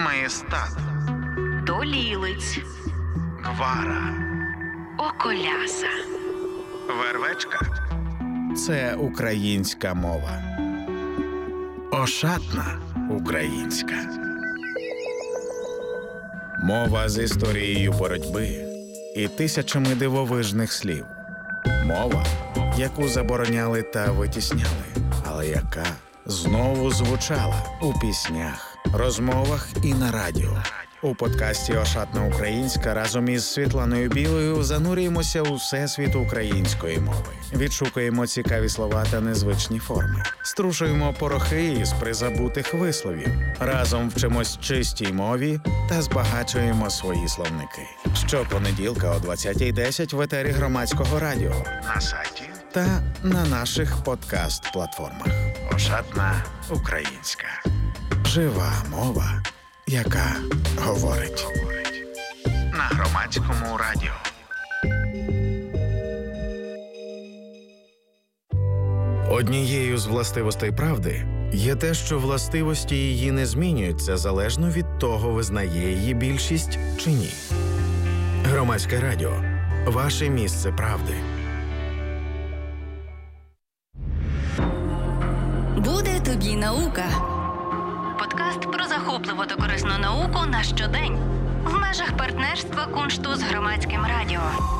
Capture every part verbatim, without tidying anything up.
Маєстат, Долілиць, Гвара, Околяса, Вервечка – це українська мова. Ошатна українська. Мова з історією боротьби і тисячами дивовижних слів. Мова, яку забороняли та витісняли, але яка знову звучала у піснях, розмовах і на радіо. У подкасті «Ошатна українська» разом із Світланою Білою занурюємося у всесвіт української мови. Відшукуємо цікаві слова та незвичні форми. Струшуємо порохи із призабутих висловів. Разом вчимось чистій мові та збагачуємо свої словники. Щопонеділка о двадцятій десять в етері Громадського радіо, на сайті та на наших подкаст-платформах. «Ошатна українська». Жива мова, яка говорить. На Громадському радіо. Однією з властивостей правди є те, що властивості її не змінюються залежно від того, визнає її більшість чи ні. Громадське радіо. Ваше місце правди. Буде тобі наука. Подкаст про захопливу та корисну науку на щодень. В межах партнерства Куншту з Громадським радіо.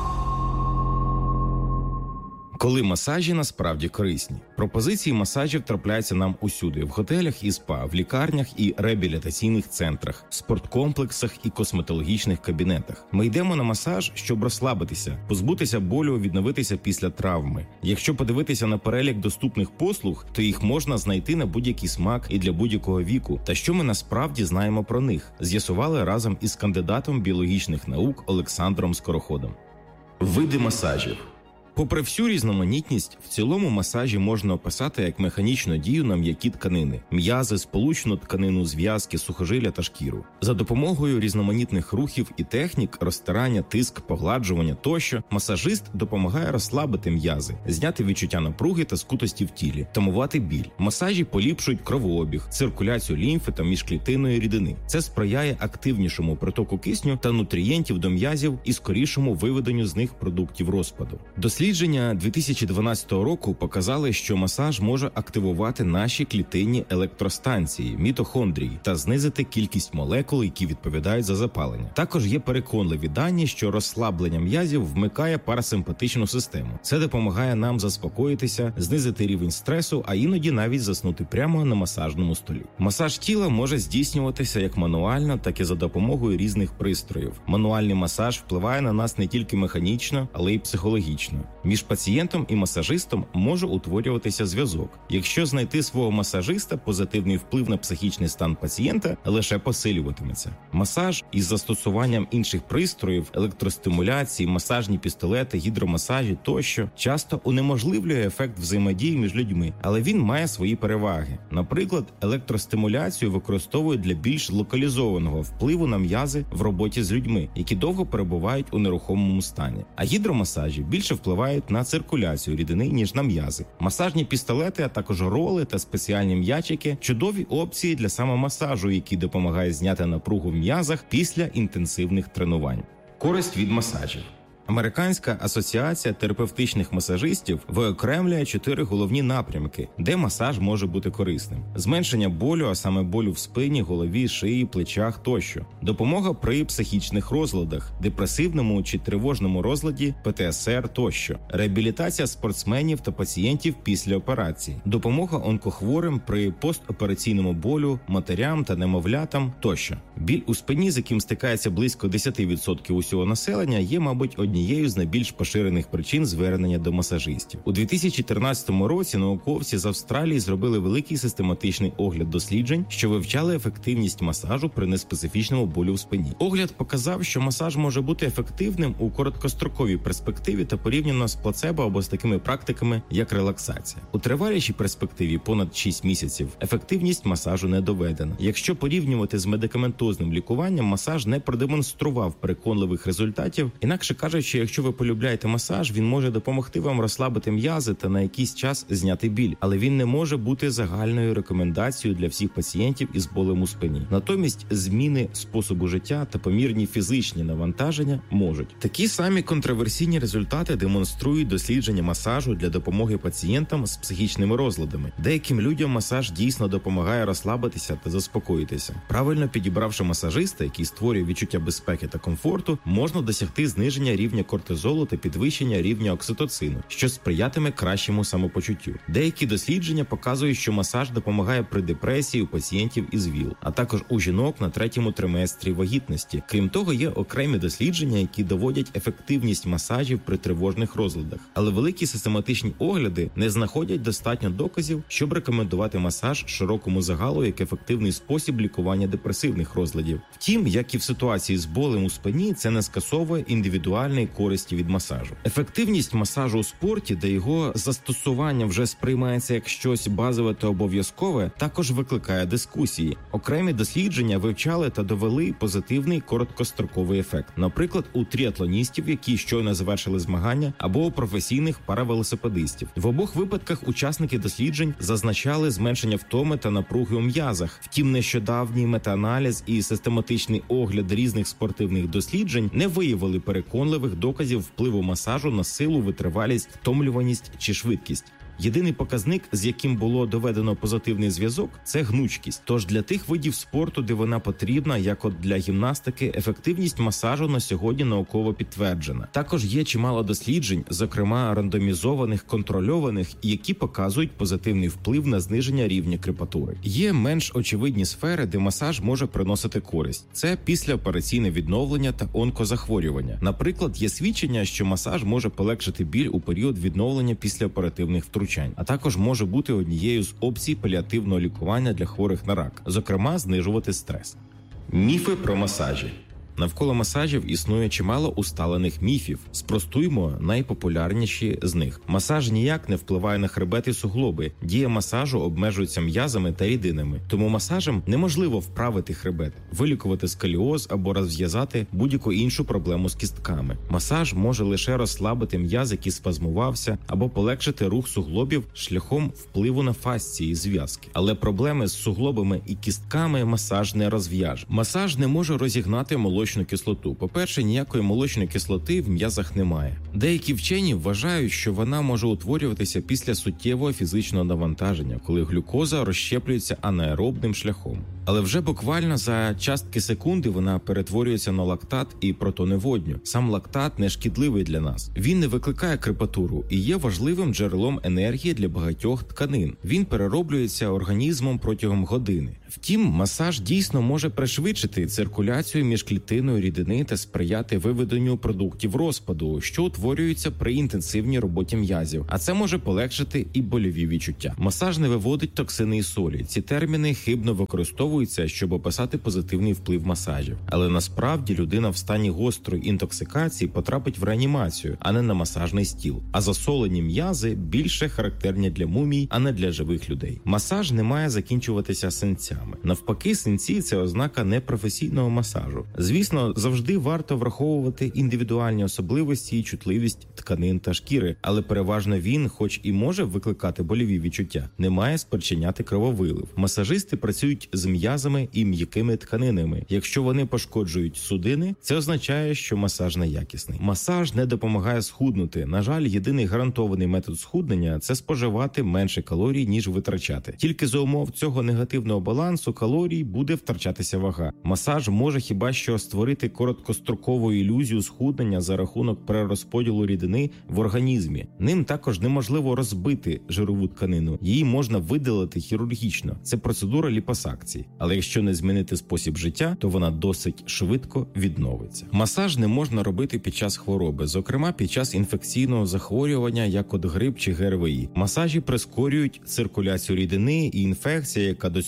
Коли масажі насправді корисні. Пропозиції масажів трапляються нам усюди – в готелях і спа, в лікарнях і реабілітаційних центрах, спорткомплексах і косметологічних кабінетах. Ми йдемо на масаж, щоб розслабитися, позбутися болю, відновитися після травми. Якщо подивитися на перелік доступних послуг, то їх можна знайти на будь-який смак і для будь-якого віку. Та що ми насправді знаємо про них? З'ясували разом із кандидатом біологічних наук Олександром Скороходом. Види масажів. Попри всю різноманітність, в цілому масажі можна описати як механічну дію на м'які тканини, м'язи, сполучну тканину, зв'язки, сухожилля та шкіру. За допомогою різноманітних рухів і технік, розтирання, тиск, погладжування тощо, масажист допомагає розслабити м'язи, зняти відчуття напруги та скутості в тілі, тамувати біль. Масажі поліпшують кровообіг, циркуляцію лімфи та міжклітинної рідини. Це сприяє активнішому притоку кисню та нутрієнтів до м'язів і скорішому виведенню з них продуктів розпаду. Дослідження дві тисячі дванадцятого року показали, що масаж може активувати наші клітинні електростанції, мітохондрії та знизити кількість молекул, які відповідають за запалення. Також є переконливі дані, що розслаблення м'язів вмикає парасимпатичну систему. Це допомагає нам заспокоїтися, знизити рівень стресу, а іноді навіть заснути прямо на масажному столі. Масаж тіла може здійснюватися як мануально, так і за допомогою різних пристроїв. Мануальний масаж впливає на нас не тільки механічно, але й психологічно. Між пацієнтом і масажистом може утворюватися зв'язок. Якщо знайти свого масажиста, позитивний вплив на психічний стан пацієнта лише посилюватиметься. Масаж із застосуванням інших пристроїв, електростимуляції, масажні пістолети, гідромасажі тощо часто унеможливлює ефект взаємодії між людьми, але він має свої переваги. Наприклад, електростимуляцію використовують для більш локалізованого впливу на м'язи в роботі з людьми, які довго перебувають у нерухомому стані. А гідромасажі більше впливають на циркуляцію рідини, ніж на м'язи. Масажні пістолети, а також роли та спеціальні м'ячики – чудові опції для самомасажу, який допомагає зняти напругу в м'язах після інтенсивних тренувань. Користь від масажів. Американська асоціація терапевтичних масажистів виокремлює чотири головні напрямки, де масаж може бути корисним. Зменшення болю, а саме болю в спині, голові, шиї, плечах тощо. Допомога при психічних розладах, депресивному чи тривожному розладі, пе те ес ер тощо. Реабілітація спортсменів та пацієнтів після операції. Допомога онкохворим при постопераційному болю, матерям та немовлятам тощо. Біль у спині, з яким стикається близько десять відсотків усього населення, є, мабуть, однією з найбільш поширених причин звернення до масажистів. У дві тисячі тринадцятому році науковці з Австралії зробили великий систематичний огляд досліджень, що вивчали ефективність масажу при неспецифічному болю в спині. Огляд показав, що масаж може бути ефективним у короткостроковій перспективі та порівняно з плацебо або з такими практиками, як релаксація. У тривалішій перспективі понад шість місяців ефективність масажу не доведена. Якщо порівнювати з медикаментозним лікуванням, масаж не продемонстрував переконливих результатів, інакше кажучи, кажучи, якщо ви полюбляєте масаж, він може допомогти вам розслабити м'язи та на якийсь час зняти біль, але він не може бути загальною рекомендацією для всіх пацієнтів із болем у спині. Натомість зміни способу життя та помірні фізичні навантаження можуть. Такі самі контроверсійні результати демонструють дослідження масажу для допомоги пацієнтам з психічними розладами. Деяким людям масаж дійсно допомагає розслабитися та заспокоїтися. Правильно підібравши масажиста, який створює відчуття безпеки та комфорту, можна досягти зниження рівня кортизолу та підвищення рівня окситоцину, що сприятиме кращому самопочуттю. Деякі дослідження показують, що масаж допомагає при депресії у пацієнтів із ВІЛ, а також у жінок на третьому триместрі вагітності. Крім того, є окремі дослідження, які доводять ефективність масажів при тривожних розладах. Але великі систематичні огляди не знаходять достатньо доказів, щоб рекомендувати масаж широкому загалу як ефективний спосіб лікування депресивних розладів. Втім, як і в ситуації з болем у спині, це не скасовує індивідуальної користі від масажу. Ефективність масажу у спорті, де його застосування вже сприймається як щось базове та обов'язкове, також викликає дискусії. Окремі дослідження вивчали та довели позитивний короткостроковий ефект. Наприклад, у тріатлоністів, які щойно завершили змагання, або у професійних паравелосипедистів. В обох випадках учасники досліджень зазначали зменшення втоми та напруги у м'язах. Втім, нещодавній метааналіз і систематичний огляд різних спортивних досліджень не виявили переконливих доказів впливу масажу на силу, витривалість, втомлюваність чи швидкість. Єдиний показник, з яким було доведено позитивний зв'язок, це гнучкість. Тож для тих видів спорту, де вона потрібна, як от для гімнастики, ефективність масажу на сьогодні науково підтверджена. Також є чимало досліджень, зокрема рандомізованих, контрольованих, які показують позитивний вплив на зниження рівня крепатури. Є менш очевидні сфери, де масаж може приносити користь. Це післяопераційне відновлення та онкозахворювання. Наприклад, є свідчення, що масаж може полегшити біль у період відновлення післяоперативних втручань. А також може бути однією з опцій паліативного лікування для хворих на рак, зокрема знижувати стрес. Міфи про масажі. Навколо масажів існує чимало усталених міфів. Спростуймо найпопулярніші з них. Масаж ніяк не впливає на хребет і суглоби. Дія масажу обмежується м'язами та рідинами. Тому масажем неможливо вправити хребет, вилікувати сколіоз або розв'язати будь-яку іншу проблему з кістками. Масаж може лише розслабити м'яз, який спазмувався, або полегшити рух суглобів шляхом впливу на фасції зв'язки. Але проблеми з суглобами і кістками масаж не розв'яже. Масаж не може розігнати молочну кислоту. По-перше, ніякої молочної кислоти в м'язах немає. Деякі вчені вважають, що вона може утворюватися після суттєвого фізичного навантаження, коли глюкоза розщеплюється анаеробним шляхом. Але вже буквально за частки секунди вона перетворюється на лактат і протоневодню. Сам лактат не шкідливий для нас. Він не викликає крепатуру і є важливим джерелом енергії для багатьох тканин. Він перероблюється організмом протягом години. Втім, масаж дійсно може пришвидшити циркуляцію міжклітинної рідини та сприяти виведенню продуктів розпаду, що утворюються при інтенсивній роботі м'язів, а це може полегшити і больові відчуття. Масаж не виводить токсини і солі. Ці терміни хибно використовуються, щоб описати позитивний вплив масажів. Але насправді людина в стані гострої інтоксикації потрапить в реанімацію, а не на масажний стіл. А засолені м'язи більше характерні для мумій, а не для живих людей. Масаж не має закінчуватися синцями. Навпаки, синці – це ознака непрофесійного масажу. Звісно, завжди варто враховувати індивідуальні особливості і чутливість тканин та шкіри, але переважно він, хоч і може викликати больові відчуття, не має спричиняти крововилив. Масажисти працюють з м'язами і м'якими тканинами. Якщо вони пошкоджують судини, це означає, що масаж неякісний. Масаж не допомагає схуднути. На жаль, єдиний гарантований метод схуднення – це споживати менше калорій, ніж витрачати. Тільки за умов цього негативного балансу калорій буде втрачатися вага. Масаж може хіба що створити короткострокову ілюзію схуднення за рахунок перерозподілу рідини в організмі. Ним також неможливо розбити жирову тканину. Її можна видалити хірургічно. Це процедура ліпосакції. Але якщо не змінити спосіб життя, то вона досить швидко відновиться. Масаж не можна робити під час хвороби, зокрема під час інфекційного захворювання, як от грип чи ГРВІ. Масажі прискорюють циркуляцію рідини, і інфекція, яка до цього була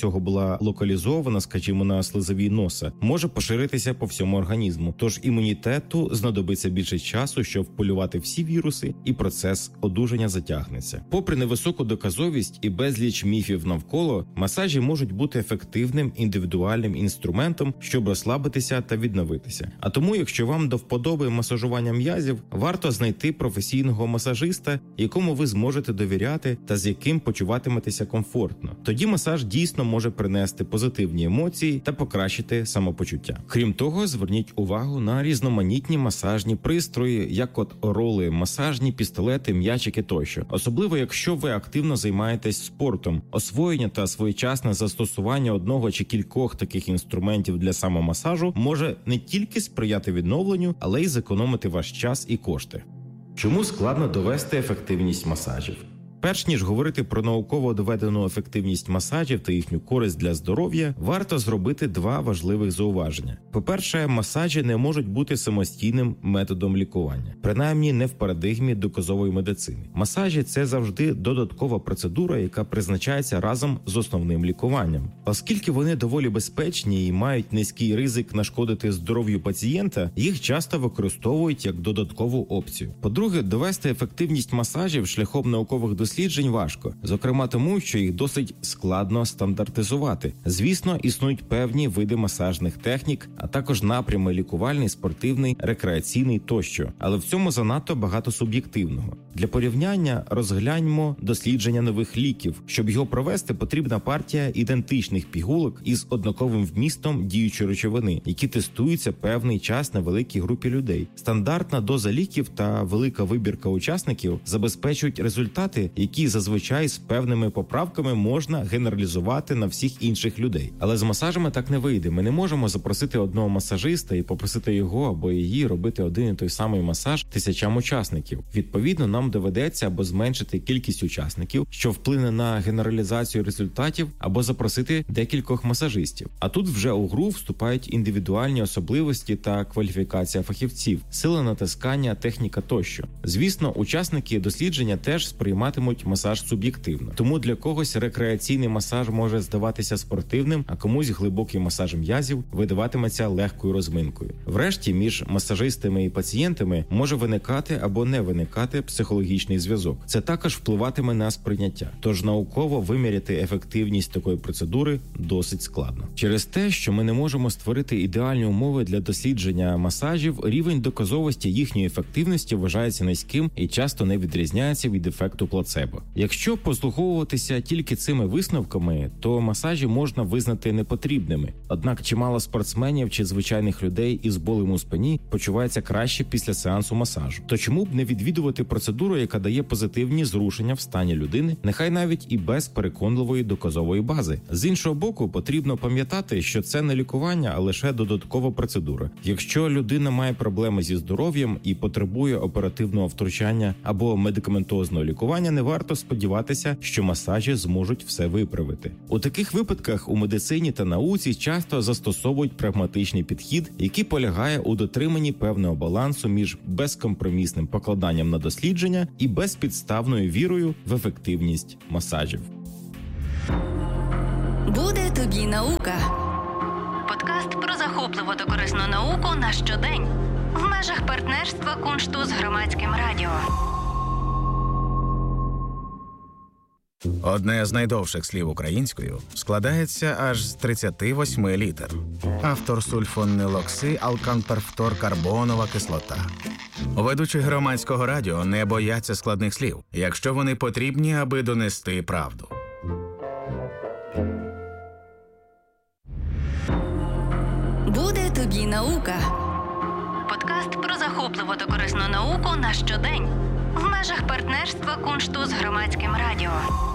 була локалізована, скажімо, на слизовій носа, може поширитися по всьому організму. Тож імунітету знадобиться більше часу, щоб вполювати всі віруси, і процес одужання затягнеться. Попри невисоку доказовість і безліч міфів навколо, масажі можуть бути ефективним індивідуальним інструментом, щоб розслабитися та відновитися. А тому, якщо вам до вподоби масажування м'язів, варто знайти професійного масажиста, якому ви зможете довіряти та з яким почуватиметеся комфортно. Тоді масаж дійсно може принести позитивні емоції та покращити самопочуття. Крім того, зверніть увагу на різноманітні масажні пристрої, як от роли, масажні пістолети, м'ячики тощо. Особливо, якщо ви активно займаєтесь спортом. Освоєння та своєчасне застосування одного чи кількох таких інструментів для самомасажу може не тільки сприяти відновленню, але й зекономити ваш час і кошти. Чому складно довести ефективність масажів? Перш ніж говорити про науково доведену ефективність масажів та їхню користь для здоров'я, варто зробити два важливих зауваження. По-перше, масажі не можуть бути самостійним методом лікування, принаймні не в парадигмі доказової медицини. Масажі – це завжди додаткова процедура, яка призначається разом з основним лікуванням. Оскільки вони доволі безпечні і мають низький ризик нашкодити здоров'ю пацієнта, їх часто використовують як додаткову опцію. По-друге, довести ефективність масажів шляхом наукових досліджень досліджень важко, зокрема тому, що їх досить складно стандартизувати. Звісно, існують певні види масажних технік, а також напрями лікувальний, спортивний, рекреаційний тощо, але в цьому занадто багато суб'єктивного. Для порівняння розгляньмо дослідження нових ліків. Щоб його провести, потрібна партія ідентичних пігулок із однаковим вмістом діючої речовини, які тестуються певний час на великій групі людей. Стандартна доза ліків та велика вибірка учасників забезпечують результати, які зазвичай з певними поправками можна генералізувати на всіх інших людей. Але з масажами так не вийде. Ми не можемо запросити одного масажиста і попросити його або її робити один і той самий масаж тисячам учасників. Відповідно, нам доведеться або зменшити кількість учасників, що вплине на генералізацію результатів, або запросити декількох масажистів. А тут вже у гру вступають індивідуальні особливості та кваліфікація фахівців, сила натискання, техніка тощо. Звісно, учасники дослідження теж сприйматимуть масаж суб'єктивно. Тому для когось рекреаційний масаж може здаватися спортивним, а комусь глибокий масаж м'язів видаватиметься легкою розминкою. Врешті, між масажистами і пацієнтами може виникати або не виникати психологічний зв'язок. Це також впливатиме на сприйняття. Тож науково виміряти ефективність такої процедури досить складно. Через те, що ми не можемо створити ідеальні умови для дослідження масажів, рівень доказовості їхньої ефективності вважається низьким і часто не відрізняється від ефекту плацебо. Якщо послуговуватися тільки цими висновками, то масажі можна визнати непотрібними. Однак чимало спортсменів чи звичайних людей із болем у спині почуваються краще після сеансу масажу. То чому б не відвідувати процедуру, яка дає позитивні зрушення в стані людини, нехай навіть і без переконливої доказової бази? З іншого боку, потрібно пам'ятати, що це не лікування, а лише додаткова процедура. Якщо людина має проблеми зі здоров'ям і потребує оперативного втручання або медикаментозного лікування, не варто сподіватися, що масажі зможуть все виправити. У таких випадках у медицині та науці часто застосовують прагматичний підхід, який полягає у дотриманні певного балансу між безкомпромісним покладанням на дослідження і безпідставною вірою в ефективність масажів. Буде тобі наука. Подкаст про захопливу та корисну науку на щодень. В межах партнерства Куншту з Громадським радіо. Одне з найдовших слів українською складається аж з тридцяти восьми літер. Автор сульфонилокси алканперфторкарбонова кислота. Ведучі Громадського радіо не бояться складних слів, якщо вони потрібні, аби донести правду. Буде тобі наука. Подкаст про захопливу та корисну науку на щодень. В межах партнерства Куншту з Громадським радіо.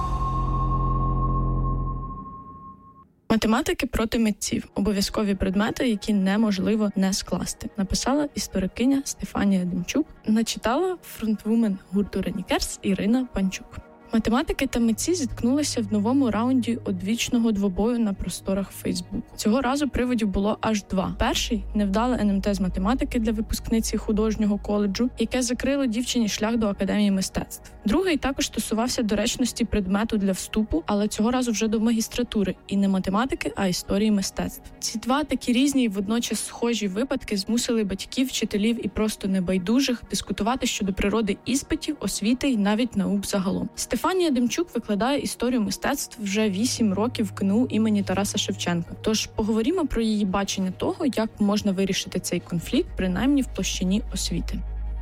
Математики проти митців – обов'язкові предмети, які неможливо не скласти, написала історикиня Стефанія Демчук, начитала фронтвумен гурту Ренікерс Ірина Панчук. Математики та митці зіткнулися в новому раунді одвічного двобою на просторах Фейсбуку. Цього разу приводів було аж два. Перший – невдале ен ем те з математики для випускниці художнього коледжу, яке закрило дівчині шлях до Академії мистецтв. Другий також стосувався доречності предмету для вступу, але цього разу вже до магістратури, і не математики, а історії мистецтв. Ці два такі різні і водночас схожі випадки змусили батьків, вчителів і просто небайдужих дискутувати щодо природи іспитів, освіти і навіть наук загалом. Стефанія Демчук викладає історію мистецтв вже вісім років в КНУ імені Тараса Шевченка. Тож поговоримо про її бачення того, як можна вирішити цей конфлікт, принаймні в площині освіти.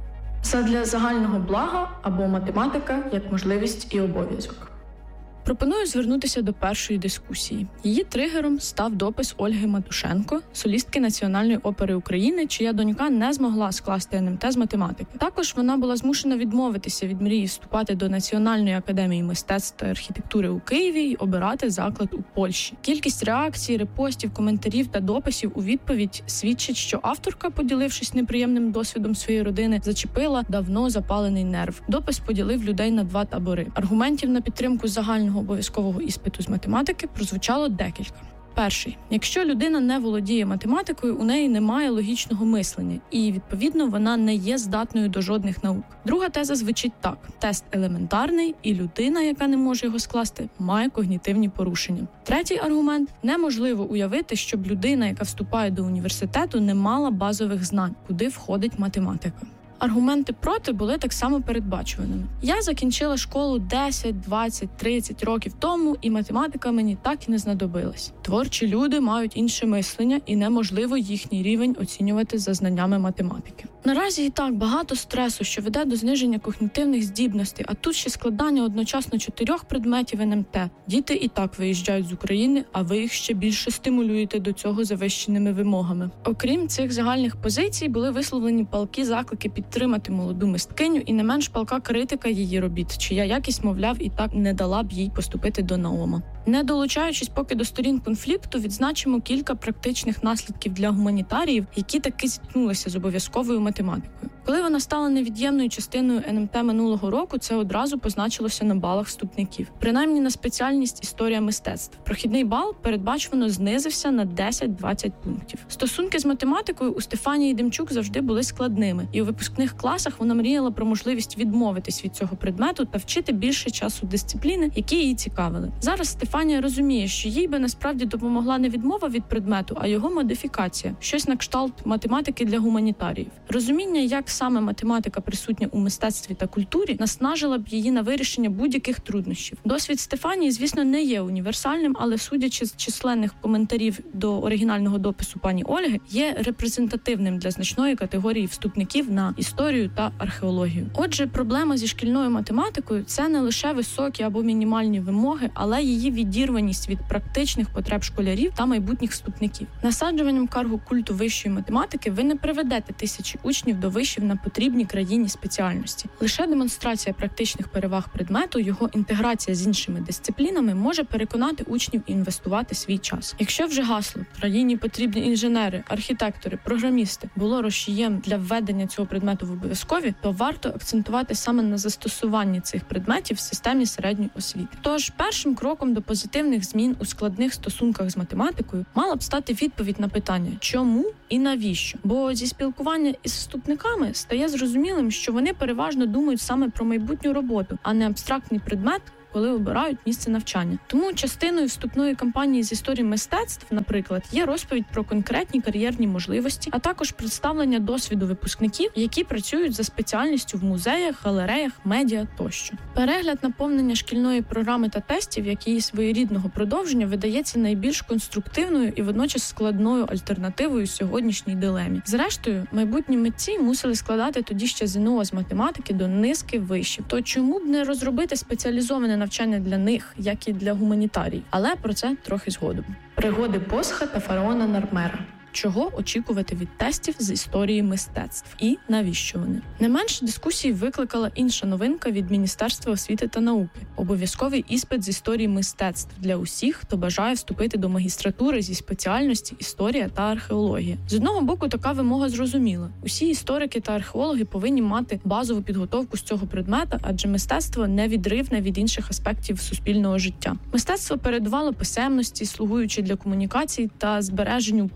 Задля загального блага або математика як можливість і обов'язок. Пропоную звернутися до першої дискусії. Її тригером став допис Ольги Матушенко, солістки Національної опери України, чия донька не змогла скласти ен ем те з математики. Також вона була змушена відмовитися від мрії вступати до Національної академії мистецтв та архітектури у Києві і обирати заклад у Польщі. Кількість реакцій, репостів, коментарів та дописів у відповідь свідчить, що авторка, поділившись неприємним досвідом своєї родини, зачепила давно запалений нерв. Допис поділив людей на два табори. Аргументів на підтримку загального обов'язкового іспиту з математики прозвучало декілька. Перший. Якщо людина не володіє математикою, у неї немає логічного мислення, і, відповідно, вона не є здатною до жодних наук. Друга теза звучить так. Тест елементарний, і людина, яка не може його скласти, має когнітивні порушення. Третій аргумент. Неможливо уявити, щоб людина, яка вступає до університету, не мала базових знань, куди входить математика. Аргументи проти були так само передбачуваними. Я закінчила школу десять, двадцять, тридцять років тому, і математика мені так і не знадобилась. Творчі люди мають інше мислення, і неможливо їхній рівень оцінювати за знаннями математики. Наразі і так багато стресу, що веде до зниження когнітивних здібностей, а тут ще складання одночасно чотирьох предметів ен ем те. Діти і так виїжджають з України, а ви їх ще більше стимулюєте до цього завищеними вимогами. Окрім цих загальних позицій, були висловлені палкі заклики підтримати молоду мисткиню і не менш палка критика її робіт, чия якість, мовляв, і так не дала б їй поступити до НАОМа. Не долучаючись поки до сторін конфлікту, відзначимо кілька практичних наслідків для гуманітаріїв, які таки зіткнулися з обов'язковою математикою. Коли вона стала невід'ємною частиною ен ем те минулого року, це одразу позначилося на балах вступників. Принаймні на спеціальність історія мистецтв. Прохідний бал передбачувано знизився на десять-двадцять пунктів. Стосунки з математикою у Стефанії Демчук завжди були складними, і у випускних класах вона мріяла про можливість відмовитись від цього предмету та вчити більше часу дисципліни, які її цікавили. Зараз Стефанія розуміє, що їй би насправді допомогла не відмова від предмету, а його модифікація, щось на кшталт математики для гуманітаріїв. Розуміння, як саме математика присутня у мистецтві та культурі, наснажила б її на вирішення будь-яких труднощів. Досвід Стефанії, звісно, не є універсальним, але судячи з численних коментарів до оригінального допису пані Ольги, є репрезентативним для значної категорії вступників на історію та археологію. Отже, проблема зі шкільною математикою – це не лише високі або мінімальні вимоги, але її відірваність від практичних потреб школярів та майбутніх вступників. Насаджуванням каргу культу вищої математики ви не приведете тисячі учнів до вишів на потрібній країні спеціальності. Лише демонстрація практичних переваг предмету, його інтеграція з іншими дисциплінами може переконати учнів інвестувати свій час. Якщо вже гасло «країні потрібні інженери, архітектори, програмісти» було рушієм для введення цього предмету в обов'язкові, то варто акцентувати саме на застосуванні цих предметів в системі середньої освіти. Тож, першим кроком до позитивних змін у складних стосунках з математикою мала б стати відповідь на питання «чому?» і «навіщо?». Бо зі спілкування із вступниками стає зрозумілим, що вони переважно думають саме про майбутню роботу, а не абстрактний предмет, коли обирають місце навчання. Тому частиною вступної кампанії з історії мистецтв, наприклад, є розповідь про конкретні кар'єрні можливості, а також представлення досвіду випускників, які працюють за спеціальністю в музеях, галереях, медіа тощо. Перегляд наповнення шкільної програми та тестів, як її своєрідного продовження, видається найбільш конструктивною і водночас складною альтернативою сьогоднішній дилемі. Зрештою, майбутні митці мусили складати тоді ще зе ен о з математики до низки вишів. То чому б не розробити спеціалізоване навчання для них, як і для гуманітарій? Але про це трохи згодом. Пригоди Босха та фараона Нармера. Чого очікувати від тестів з історії мистецтв і навіщо вони? Не менше дискусій викликала інша новинка від Міністерства освіти та науки – обов'язковий іспит з історії мистецтв для усіх, хто бажає вступити до магістратури зі спеціальності історія та археологія. З одного боку, така вимога зрозуміла. Усі історики та археологи повинні мати базову підготовку з цього предмета, адже мистецтво невідривне від інших аспектів суспільного життя. Мистецтво передувало писемності, слугуючи для комунікацій та збереженню пам'яті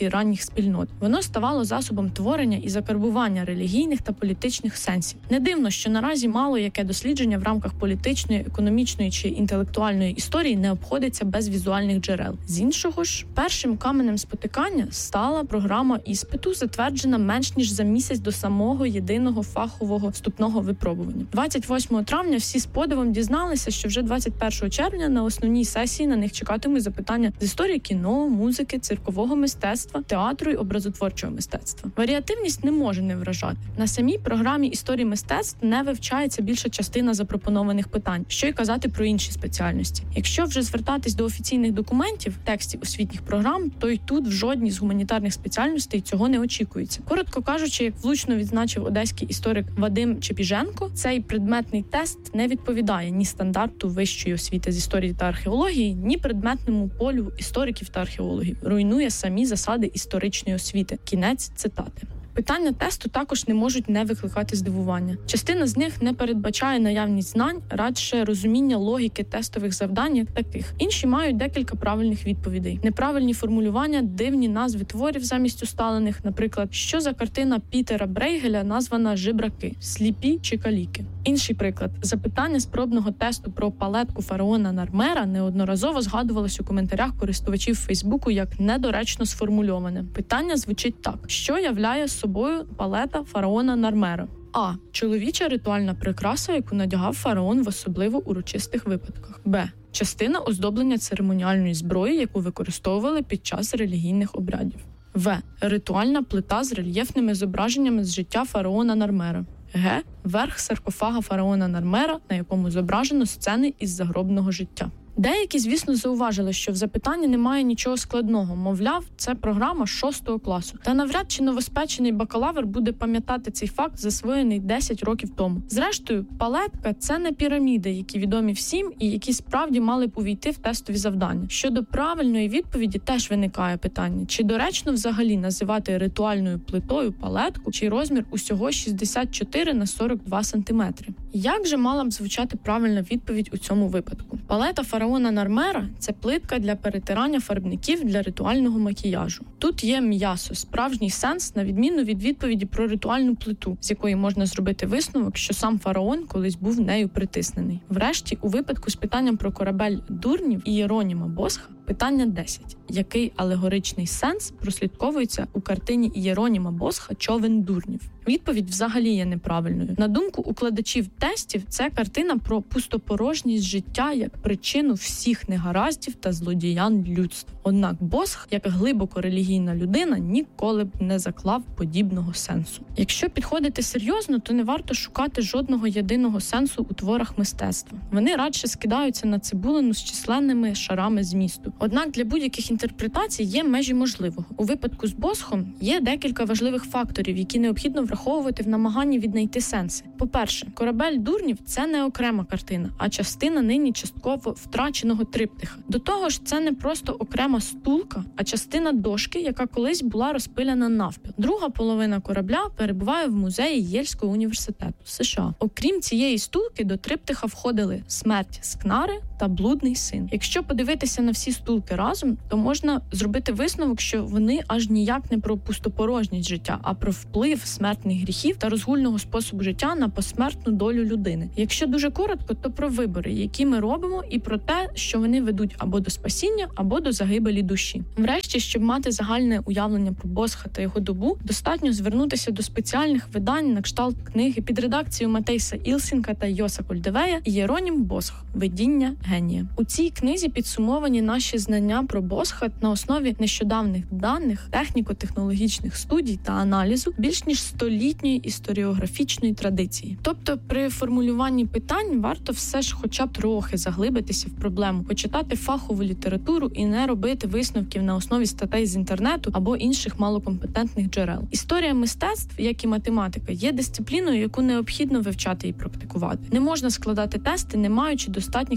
свідомості ранніх спільнот. Воно ставало засобом творення і закарбування релігійних та політичних сенсів. Не дивно, що наразі мало яке дослідження в рамках політичної, економічної чи інтелектуальної історії не обходиться без візуальних джерел. З іншого ж, першим каменем спотикання стала програма іспиту, затверджена менш ніж за місяць до самого єдиного фахового вступного випробування. двадцять восьмого травня всі з подивом дізналися, що вже двадцять першого червня на основній сесії на них чекатимуть запитання з історії кіно, музики, циркового мистецтва, театру й образотворчого мистецтва. Варіативність не може не вражати. На самій програмі історії мистецтв не вивчається більша частина запропонованих питань, що й казати про інші спеціальності. Якщо вже звертатись до офіційних документів, текстів освітніх програм, то й тут в жодній з гуманітарних спеціальностей цього не очікується. Коротко кажучи, як влучно відзначив одеський історик Вадим Чепіженко, цей предметний тест не відповідає ні стандарту вищої освіти з історії та археології, ні предметному полю істориків та археологів. Руйнує самі засади історичної освіти. Кінець цитати. Питання тесту також не можуть не викликати здивування. Частина з них не передбачає наявність знань, радше розуміння логіки тестових завдань як таких. Інші мають декілька правильних відповідей. Неправильні формулювання, дивні назви творів замість усталених, наприклад, що за картина Пітера Брейгеля названа «Жебраки», «Сліпі» чи «Каліки». Інший приклад. Запитання з пробного тесту про палетку фараона Нармера неодноразово згадувалось у коментарях користувачів Фейсбуку як недоречно сформульоване. Питання звучить так. Що являє собою палета фараона Нармера? А. Чоловіча ритуальна прикраса, яку надягав фараон в особливо урочистих випадках. Б. Частина оздоблення церемоніальної зброї, яку використовували під час релігійних обрядів. В. Ритуальна плита з рельєфними зображеннями з життя фараона Нармера. Г. Верх саркофага фараона Нармера, на якому зображено сцени із загробного життя. Деякі, звісно, зауважили, що в запитанні немає нічого складного. Мовляв, це програма шостого класу. Та навряд чи новоспечений бакалавр буде пам'ятати цей факт, засвоєний десять років тому. Зрештою, палетка – це не піраміди, які відомі всім і які справді мали б увійти в тестові завдання. Щодо правильної відповіді теж виникає питання, чи доречно взагалі називати ритуальною плитою палетку, чий розмір усього шістдесят чотири на сорок два сантиметри. Як же мала б звучати правильна відповідь у цьому випадку? Палета фараона Нармера – це плитка для перетирання фарбників для ритуального макіяжу. Тут є м'ясо, справжній сенс, на відміну від відповіді про ритуальну плиту, з якої можна зробити висновок, що сам фараон колись був нею притиснений. Врешті, у випадку з питанням про корабель Дурнів і Іероніма Босха, питання десять. Який алегоричний сенс прослідковується у картині Іероніма Босха «Човен Дурнів»? Відповідь взагалі є неправильною. На думку укладачів тестів, це картина про пустопорожність життя як причину всіх негараздів та злодіянь людства. Однак Босх, як глибоко релігійна людина, ніколи б не заклав подібного сенсу. Якщо підходити серйозно, то не варто шукати жодного єдиного сенсу у творах мистецтва. Вони радше скидаються на цибулину з численними шарами змісту. Однак для будь-яких інтерпретацій є межі можливого. У випадку з Босхом є декілька важливих факторів, які необхідно враховувати в намаганні віднайти сенси. По-перше, корабель Дурнів – це не окрема картина, а частина нині частково втраченого триптиха. До того ж, це не просто окрема стулка, а частина дошки, яка колись була розпиляна навпіл. Друга половина корабля перебуває в музеї Єльського університету, США. Окрім цієї стулки, до триптиха входили «Смерть Скнари» та «Блудний син». Якщо подивитися на всі стулки разом, то можна зробити висновок, що вони аж ніяк не про пустопорожність життя, а про вплив смертних гріхів та розгульного способу життя на посмертну долю людини. Якщо дуже коротко, то про вибори, які ми робимо, і про те, що вони ведуть або до спасіння, або до загибелі душі. Врешті, щоб мати загальне уявлення про Босха та його добу, достатньо звернутися до спеціальних видань на кшталт книги під редакцією Матейса Ілсінка та Йоса Кольдевея «Ієронім Босх. Видіння генія». У цій книзі підсумовані наші знання про Босха на основі нещодавних даних, техніко-технологічних студій та аналізу більш ніж столітньої історіографічної традиції. Тобто при формулюванні питань варто все ж хоча б трохи заглибитися в проблему, почитати фахову літературу і не робити висновків на основі статей з інтернету або інших малокомпетентних джерел. Історія мистецтв, як і математика, є дисципліною, яку необхідно вивчати і практикувати. Не можна складати тести, не маючи достатніх спеціальних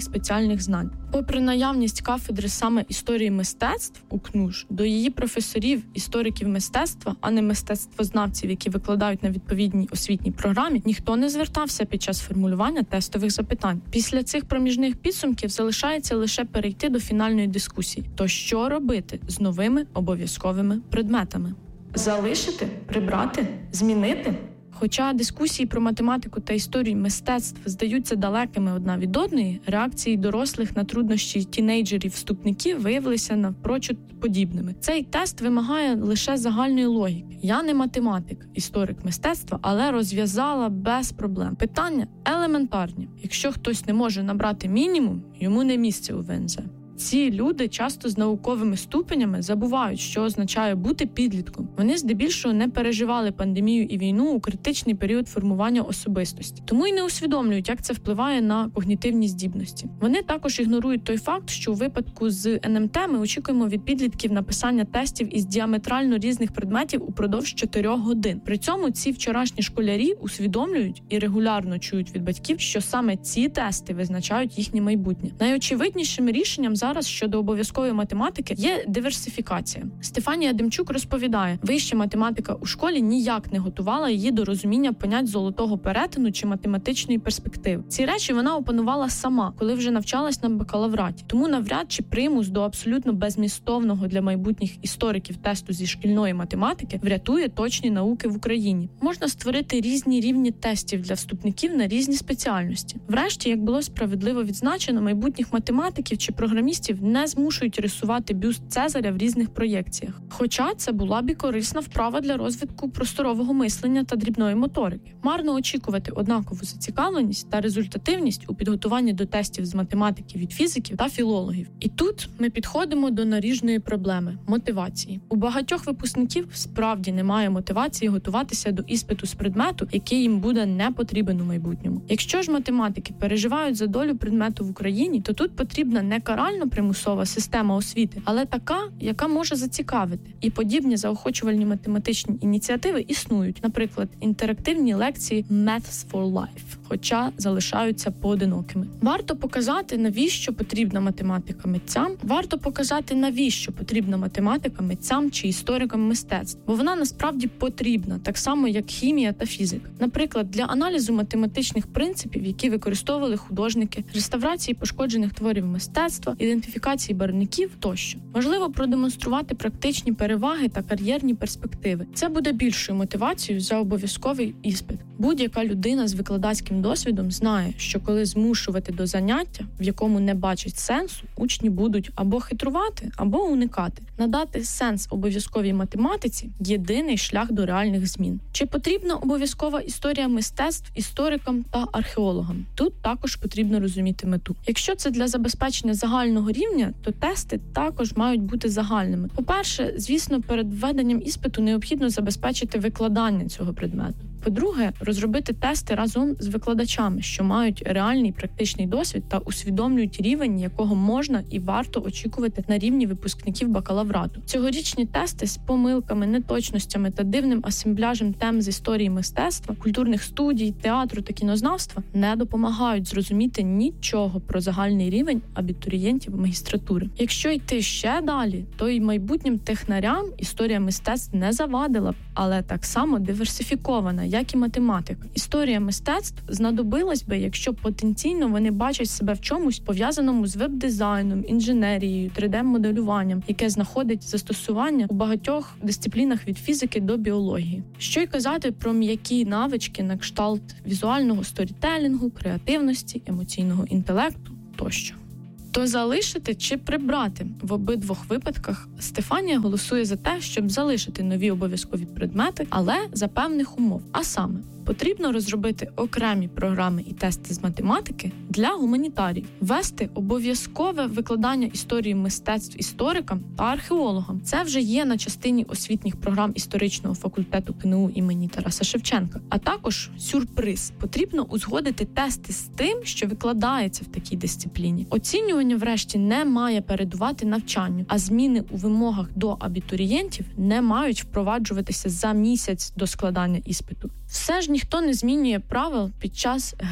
загальних знань. Попри наявність кафедри саме історії мистецтв у КНУШ, до її професорів, істориків мистецтва, а не мистецтвознавців, які викладають на відповідній освітній програмі, ніхто не звертався під час формулювання тестових запитань. Після цих проміжних підсумків залишається лише перейти до фінальної дискусії. То що робити з новими обов'язковими предметами? Залишити? Прибрати? Змінити? Хоча дискусії про математику та історію мистецтв здаються далекими одна від одної, реакції дорослих на труднощі тінейджерів-вступників виявилися навпрочуд подібними. Цей тест вимагає лише загальної логіки. Я не математик, історик мистецтва, але розв'язала без проблем. Питання елементарні. Якщо хтось не може набрати мінімум, йому не місце у ВНЗ. Ці люди часто з науковими ступенями забувають, що означає бути підлітком. Вони здебільшого не переживали пандемію і війну у критичний період формування особистості. Тому й не усвідомлюють, як це впливає на когнітивні здібності. Вони також ігнорують той факт, що у випадку з ен ем те ми очікуємо від підлітків написання тестів із діаметрально різних предметів упродовж чотирьох годин. При цьому ці вчорашні школярі усвідомлюють і регулярно чують від батьків, що саме ці тести визначають їхнє майбутнє. Найочевиднішим рішенням зараз щодо обов'язкової математики є диверсифікація. Стефанія Демчук розповідає, вища математика у школі ніяк не готувала її до розуміння понять золотого перетину чи математичної перспективи. Ці речі вона опанувала сама, коли вже навчалась на бакалавраті. Тому навряд чи примус до абсолютно безмістовного для майбутніх істориків тесту зі шкільної математики врятує точні науки в Україні. Можна створити різні рівні тестів для вступників на різні спеціальності. Врешті, як було справедливо відзначено, майбутніх математиків чи програмістів не змушують рисувати бюст Цезаря в різних проєкціях. Хоча це була б і корисна вправа для розвитку просторового мислення та дрібної моторики. Марно очікувати однакову зацікавленість та результативність у підготуванні до тестів з математики від фізиків та філологів. І тут ми підходимо до наріжної проблеми – мотивації. У багатьох випускників справді немає мотивації готуватися до іспиту з предмету, який їм буде не потрібен у майбутньому. Якщо ж математики переживають за долю предмету в Україні, то тут потрібна не каральна примусова система освіти, але така, яка може зацікавити. І подібні заохочувальні математичні ініціативи існують. Наприклад, інтерактивні лекції Maths for Life, хоча залишаються поодинокими. Варто показати, навіщо потрібна математика митцям, варто показати, навіщо потрібна математика митцям чи історикам мистецтв, бо вона насправді потрібна, так само, як хімія та фізика. Наприклад, для аналізу математичних принципів, які використовували художники, реставрації пошкоджених творів мистецтва, ідентифікації барвників тощо. Важливо продемонструвати практичні переваги та кар'єрні перспективи. Це буде більшою мотивацією за обов'язковий іспит. Будь-яка людина з викладацьким досвідом знає, що коли змушувати до заняття, в якому не бачать сенсу, учні будуть або хитрувати, або уникати. Надати сенс обов'язковій математиці – єдиний шлях до реальних змін. Чи потрібна обов'язкова історія мистецтв історикам та археологам? Тут також потрібно розуміти мету. Якщо це для забезпечення загального рівня, то тести також мають бути загальними. По-перше, звісно, перед введенням іспиту необхідно забезпечити викладання цього предмету. По-друге, розробити тести разом з викладачами, що мають реальний практичний досвід та усвідомлюють рівень, якого можна і варто очікувати на рівні випускників бакалаврату. Цьогорічні тести з помилками, неточностями та дивним асембляжем тем з історії мистецтва, культурних студій, театру та кінознавства не допомагають зрозуміти нічого про загальний рівень абітурієнтів магістратури. Якщо йти ще далі, то й майбутнім технарям історія мистецтв не завадила б, але так само диверсифікована, як і математика. Історія мистецтв знадобилась би, якщо потенційно вони бачать себе в чомусь пов'язаному з веб-дизайном, інженерією, три де-моделюванням, яке знаходить застосування у багатьох дисциплінах від фізики до біології. Що й казати про м'які навички на кшталт візуального сторітелінгу, креативності, емоційного інтелекту тощо. То залишити чи прибрати? В обидвох випадках Стефанія голосує за те, щоб залишити нові обов'язкові предмети, але за певних умов. А саме, потрібно розробити окремі програми і тести з математики для гуманітаріїв, ввести обов'язкове викладання історії мистецтв історикам та археологам. Це вже є на частині освітніх програм історичного факультету ка ен у імені Тараса Шевченка. А також сюрприз. Потрібно узгодити тести з тим, що викладається в такій дисципліні. Оцінювання, врешті, не має передувати навчанню, а зміни у вимогах до абітурієнтів не мають впроваджуватися за місяць до складання іспиту. Все ж ніхто не змінює правил під час гри.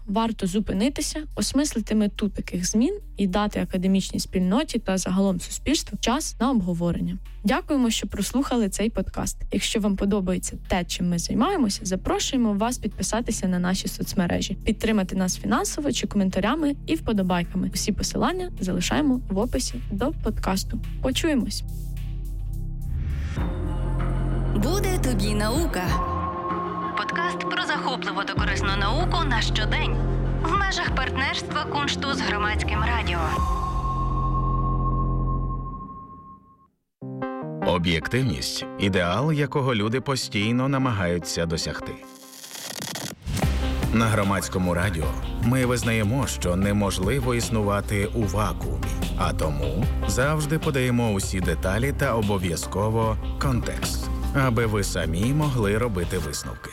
варто зупинитися, осмислити мету таких змін і дати академічній спільноті та загалом суспільству час на обговорення. Дякуємо, що прослухали цей подкаст. Якщо вам подобається те, чим ми займаємося, запрошуємо вас підписатися на наші соцмережі, підтримати нас фінансово чи коментарями і вподобайками. Усі посилання залишаємо в описі до подкасту. Почуємось! Буде тобі наука. Подкаст про захопливу та корисну науку на щодень в межах партнерства Куншту з Громадським радіо. Об'єктивність – ідеал, якого люди постійно намагаються досягти. На Громадському радіо ми визнаємо, що неможливо існувати у вакуумі, а тому завжди подаємо усі деталі та обов'язково контекст, аби ви самі могли робити висновки.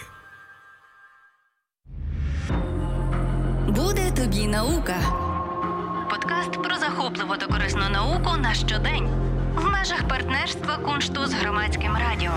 Буде тобі наука. Подкаст про захопливу та корисну науку на щодень в межах партнерства Куншту з Громадським радіо.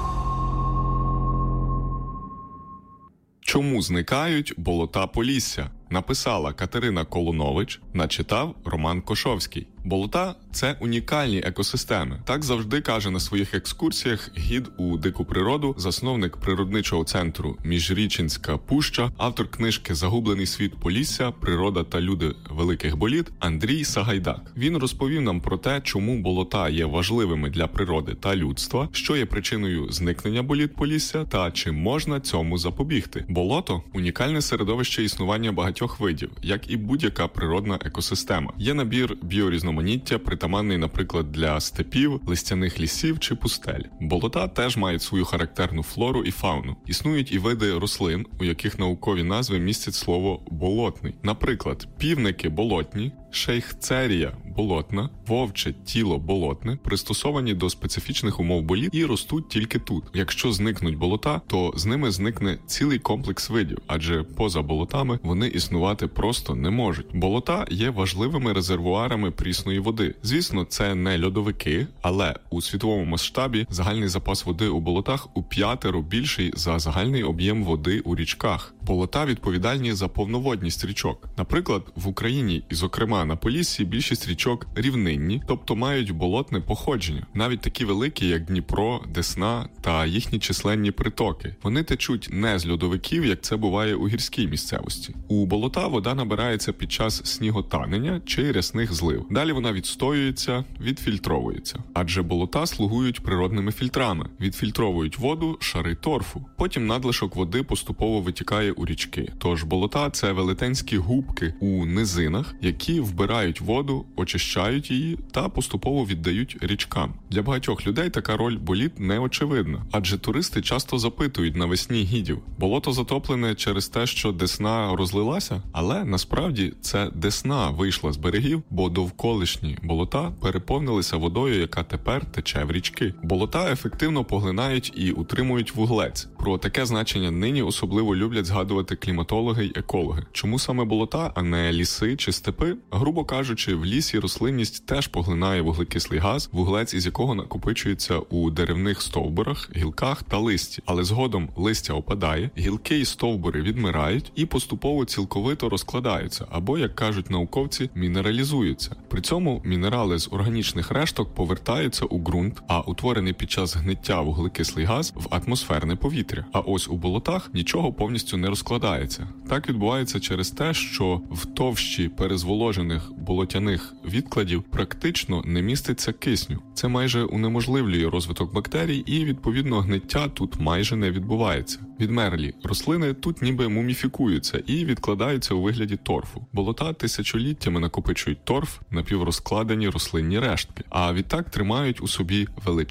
Чому зникають болота Полісся? Написала Катерина Колунович, начитав Роман Кошовський. Болота – це унікальні екосистеми. Так завжди каже на своїх екскурсіях гід у дику природу, засновник природничого центру Міжрічинська пуща, автор книжки «Загублений світ Полісся. Природа та люди великих боліт» Андрій Сагайдак. Він розповів нам про те, чому болота є важливими для природи та людства, що є причиною зникнення боліт Полісся та чи можна цьому запобігти. Болото – унікальне середовище існування багатьох видів, як і будь-яка природна екосистема. Є набір біорізноманіття, притаманний, наприклад, для степів, листяних лісів чи пустель. Болота теж мають свою характерну флору і фауну. Існують і види рослин, у яких наукові назви містять слово «болотний». Наприклад, півники болотні, шейхцерія болотна, вовче тіло болотне, пристосовані до специфічних умов боліт і ростуть тільки тут. Якщо зникнуть болота, то з ними зникне цілий комплекс видів, адже поза болотами вони існувати просто не можуть. Болота є важливими резервуарами прісної води. Звісно, це не льодовики, але у світовому масштабі загальний запас води у болотах у п'ятеро більший за загальний об'єм води у річках. Болота відповідальні за повноводність річок. Наприклад, в Україні і, зокрема, на Поліссі більшість річок рівнинні, тобто мають болотне походження. Навіть такі великі, як Дніпро, Десна та їхні численні притоки. Вони течуть не з льодовиків, як це буває у гірській місцевості. У болота вода набирається під час сніготанення чи рясних злив. Далі вона відстоюється, відфільтровується. Адже болота слугують природними фільтрами. Відфільтровують воду шари торфу. Потім надлишок води поступово витікає у річки. Тож болота – це велетенські губки у низинах, які вбирають воду, очищають її та поступово віддають річкам. Для багатьох людей така роль боліт неочевидна, адже туристи часто запитують навесні гідів: болото затоплене через те, що Десна розлилася? Але насправді це Десна вийшла з берегів, бо довколишні болота переповнилися водою, яка тепер тече в річки. Болота ефективно поглинають і утримують вуглець. Про таке значення нині особливо люблять згадувати кліматологи й екологи. Чому саме болота, а не ліси чи степи? Грубо кажучи, в лісі рослинність теж поглинає вуглекислий газ, вуглець із якого накопичується у деревних стовбурах, гілках та листі. Але згодом листя опадає, гілки і стовбури відмирають і поступово цілковито розкладаються, або, як кажуть науковці, мінералізуються. При цьому мінерали з органічних решток повертаються у ґрунт, а утворений під час гниття вуглекислий газ в атмосферне повітря. А ось у болотах нічого повністю не розкладається. Так відбувається через те, що в товщі перезволожених болотяних відкладів практично не міститься кисню. Це майже унеможливлює розвиток бактерій і, відповідно, гниття тут майже не відбувається. Відмерлі рослини тут ніби муміфікуються і відкладаються у вигляді торфу. Болота тисячоліттями накопичують торф, напіврозкладені рослинні рештки, а відтак тримають у собі величезні